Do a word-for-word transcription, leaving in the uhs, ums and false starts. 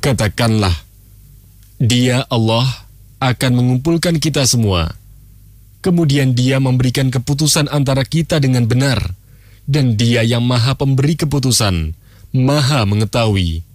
Katakanlah, Dia Allah akan mengumpulkan kita semua. Kemudian Dia memberikan keputusan antara kita dengan benar, dan Dia yang Maha Pemberi keputusan, Maha Mengetahui.